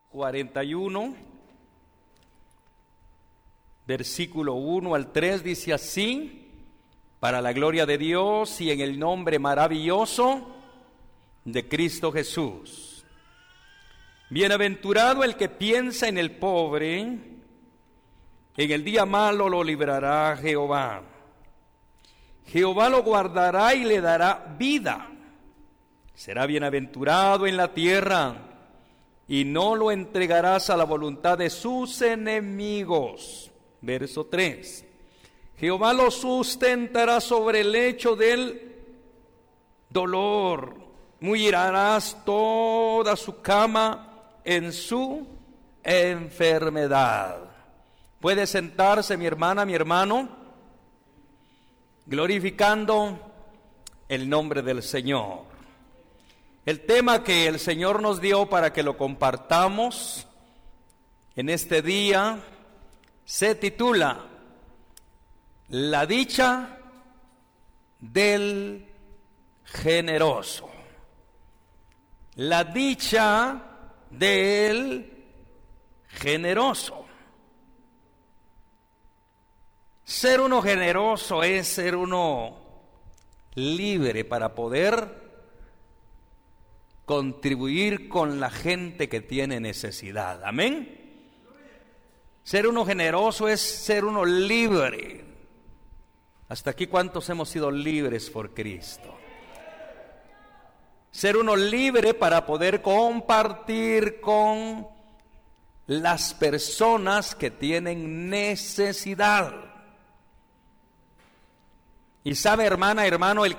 41, versículo 1 al 3, dice así: para la gloria de Dios y en el nombre maravilloso de Cristo Jesús. Bienaventurado el que piensa en el pobre, en el día malo lo librará Jehová. Jehová lo guardará y le dará vida. Será bienaventurado en la tierra, y no lo entregarás a la voluntad de sus enemigos. Verso 3. Jehová lo sustentará sobre el lecho del dolor. Murarás toda su cama en su enfermedad. Puede sentarse, mi hermana, mi hermano, glorificando el nombre del Señor. El tema que el Señor nos dio para que lo compartamos en este día se titula La dicha del generoso. La dicha del generoso. Ser uno generoso es ser uno libre para poder contribuir con la gente que tiene necesidad. Amén. Ser uno generoso es ser uno libre. Hasta aquí, ¿cuántos hemos sido libres por Cristo? Ser uno libre para poder compartir con las personas que tienen necesidad. Y sabe, hermana, hermano, el que